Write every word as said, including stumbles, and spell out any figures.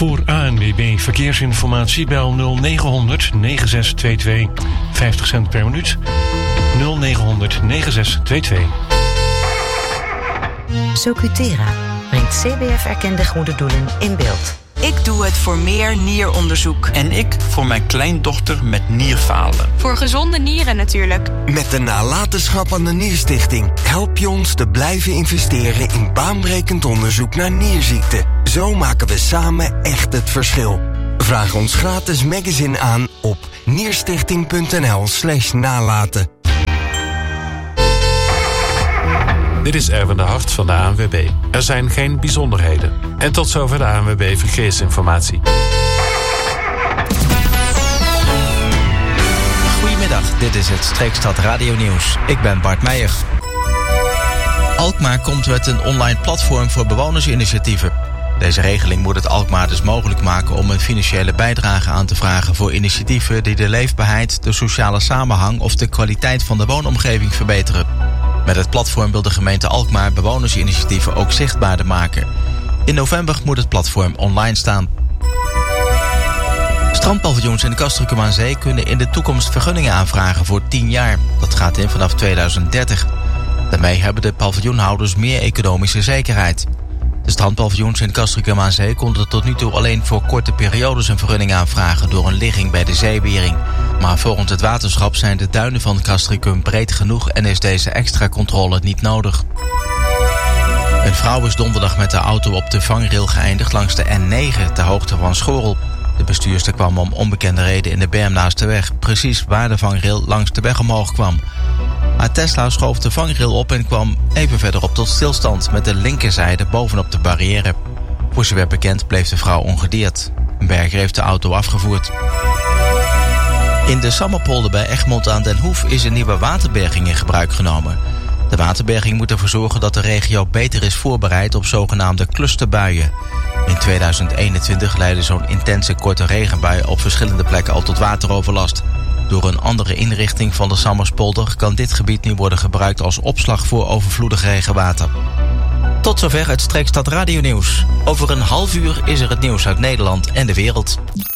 Voor A N W B Verkeersinformatie bel nul negen honderd negen zes twee twee. vijftig cent per minuut. nul negen honderd negen zes twee twee. Socutera brengt C B F-erkende goede doelen in beeld. Ik doe het voor meer nieronderzoek. En ik voor mijn kleindochter met nierfalen. Voor gezonde nieren natuurlijk. Met de nalatenschap aan de Nierstichting help je ons te blijven investeren in baanbrekend onderzoek naar nierziekten. Zo maken we samen echt het verschil. Vraag ons gratis magazine aan op nierstichting.nl slash nalaten. Dit is Erwin de Hart van de A N W B. Er zijn geen bijzonderheden. En tot zover de A N W B Verkeersinformatie. Goedemiddag, dit is het Streekstad Radio Nieuws. Ik ben Bart Meijer. Alkmaar komt met een online platform voor bewonersinitiatieven. Deze regeling moet het Alkmaar dus mogelijk maken om een financiële bijdrage aan te vragen voor initiatieven die de leefbaarheid, de sociale samenhang of de kwaliteit van de woonomgeving verbeteren. Met het platform wil de gemeente Alkmaar bewonersinitiatieven ook zichtbaarder maken. In november moet het platform online staan. Strandpaviljoens in de Castricum aan Zee kunnen in de toekomst vergunningen aanvragen voor tien jaar. Dat gaat in vanaf tweeduizend dertig. Daarmee hebben de paviljoenhouders meer economische zekerheid. De strandpaviljoens in Castricum aan Zee konden tot nu toe alleen voor korte periodes een vergunning aanvragen door een ligging bij de zeewering. Maar volgens het waterschap zijn de duinen van Castricum breed genoeg en is deze extra controle niet nodig. Een vrouw is donderdag met de auto op de vangrail geëindigd langs de N negen ter hoogte van Schorrel. De bestuurster kwam om onbekende reden in de berm naast de weg, precies waar de vangrail langs de weg omhoog kwam. Haar Tesla schoof de vangrail op en kwam even verderop tot stilstand met de linkerzijde bovenop de barrière. Voor zover bekend bleef de vrouw ongedeerd. Een berger heeft de auto afgevoerd. In de Sammerpolder bij Egmond aan den Hoef is een nieuwe waterberging in gebruik genomen. De waterberging moet ervoor zorgen dat de regio beter is voorbereid op zogenaamde clusterbuien. In tweeduizend eenentwintig leidde zo'n intense korte regenbui op verschillende plekken al tot wateroverlast. Door een andere inrichting van de Sammerspolder kan dit gebied nu worden gebruikt als opslag voor overvloedig regenwater. Tot zover het Streekstad Radio Nieuws. Over een half uur is er het nieuws uit Nederland en de wereld.